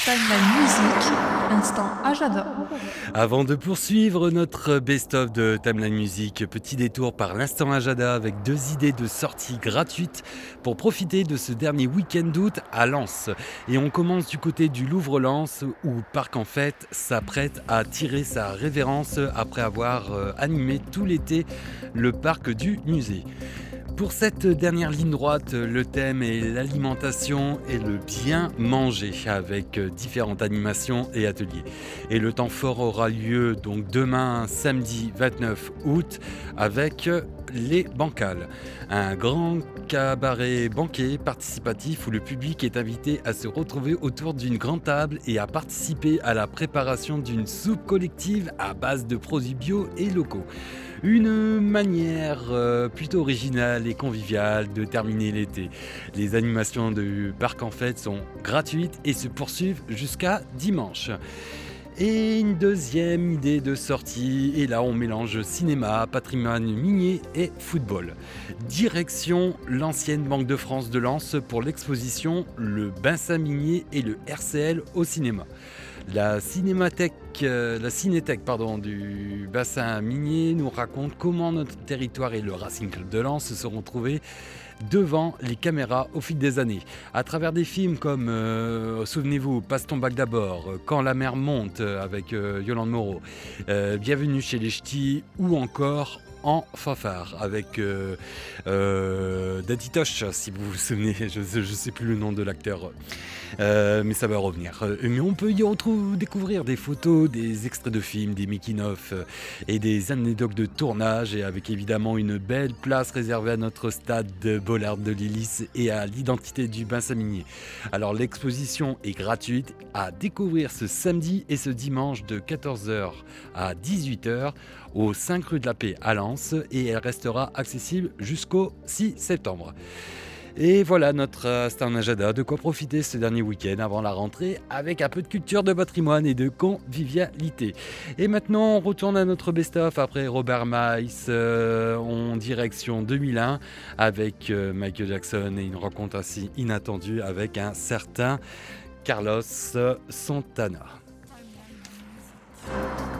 Timeline Music, instant Ajada. Avant de poursuivre notre best-of de Timeline Music, petit détour par l'instant Ajada avec 2 idées de sorties gratuites pour profiter de ce dernier week-end d'août à Lens. Et on commence du côté du Louvre-Lens où Parc en Fête s'apprête à tirer sa révérence après avoir animé tout l'été le parc du musée. Pour cette dernière ligne droite, le thème est l'alimentation et le bien manger avec différentes animations et ateliers. Et le temps fort aura lieu donc demain, samedi 29 août, avec les Bancales, un grand cabaret banquet participatif où le public est invité à se retrouver autour d'une grande table et à participer à la préparation d'une soupe collective à base de produits bio et locaux. Une manière plutôt originale et conviviale de terminer l'été. Les animations du parc en fête sont gratuites et se poursuivent jusqu'à dimanche. Et une deuxième idée de sortie, et là on mélange cinéma, patrimoine minier et football. Direction l'ancienne Banque de France de Lens pour l'exposition Le Bassin minier et le RCL au cinéma. La cinéthèque du bassin minier nous raconte comment notre territoire et le Racing Club de Lens se sont retrouvés devant les caméras au fil des années. À travers des films comme, souvenez-vous, Passe ton bac d'abord, Quand la mer monte avec Yolande Moreau, Bienvenue chez les Ch'tis ou encore En fanfare avec Daddy Tosh, si vous vous souvenez, je ne sais plus le nom de l'acteur. Mais ça va revenir. Mais on peut y découvrir des photos, des extraits de films, des making-of et des anecdotes de tournage, et avec évidemment une belle place réservée à notre stade de Bollard de Lillis et à l'identité du bassin minier. Alors l'exposition est gratuite à découvrir ce samedi et ce dimanche de 14h à 18h au 5 rue de la Paix à Lens, et elle restera accessible jusqu'au 6 septembre. Et voilà notre Instant Ajada, de quoi profiter ce dernier week-end avant la rentrée avec un peu de culture de patrimoine et de convivialité. Et maintenant on retourne à notre best-of après Robert Miles en direction 2001 avec Michael Jackson et une rencontre assez inattendue avec un certain Carlos Santana. Timeline Music.